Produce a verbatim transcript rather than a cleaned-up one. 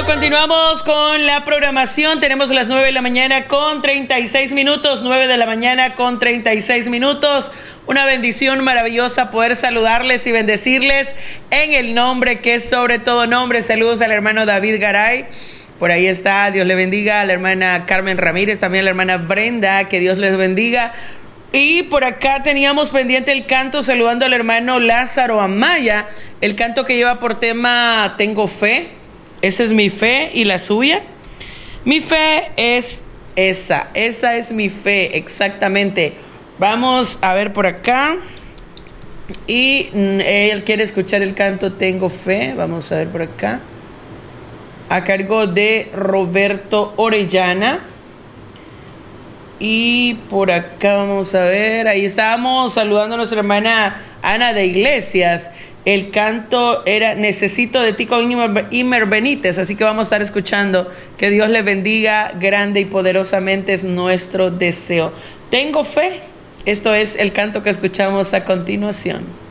Continuamos con la programación. Tenemos las nueve de la mañana con treinta y seis minutos. nueve de la mañana con treinta y seis minutos. Una bendición maravillosa poder saludarles y bendecirles en el nombre que es sobre todo nombre. Saludos al hermano David Garay. Por ahí está, Dios le bendiga. A la hermana Carmen Ramírez, también a la hermana Brenda, que Dios les bendiga. Y por acá teníamos pendiente el canto, saludando al hermano Lázaro Amaya. El canto que lleva por tema Tengo Fe. Esa es mi fe y la suya. Mi fe es esa, esa es mi fe, exactamente. Vamos a ver por acá. Y él quiere escuchar el canto Tengo Fe. Vamos a ver por acá. A cargo de Roberto Orellana. Y por acá vamos a ver, ahí estábamos saludando a nuestra hermana Ana de Iglesias. El canto era Necesito de ti con Imer Benítez, así que vamos a estar escuchando. Que Dios le bendiga grande y poderosamente, es nuestro deseo. Tengo fe. Esto es el canto que escuchamos a continuación.